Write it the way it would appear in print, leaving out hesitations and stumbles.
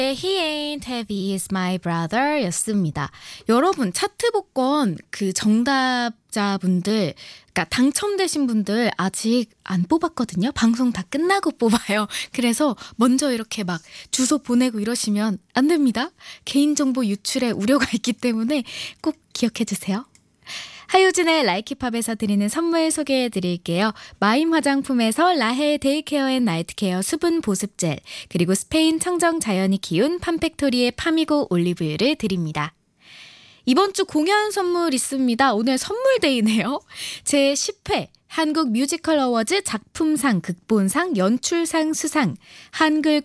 He ain't heavy is my brother 였습니다. 여러분 차트 복권 그 정답자분들 그러니까 당첨되신 분들 아직 안 뽑았거든요. 방송 다 끝나고 뽑아요. 그래서 먼저 이렇게 막 주소 보내고 이러시면 안 됩니다. 개인정보 유출에 우려가 있기 때문에 꼭 기억해 주세요. 하유진의 라이키팝에서 드리는 선물 소개해 드릴게요. 마임 화장품에서 라헬 데이케어 앤 나이트케어 수분 보습 젤, 그리고 스페인 청정 자연이 키운 팜팩토리의 파미고 올리브유를 드립니다. 이번 주 공연 선물 있습니다. 오늘 선물데이네요. 제10회 한국 뮤지컬 어워즈 작품상, 극본상, 연출상 수상, 한글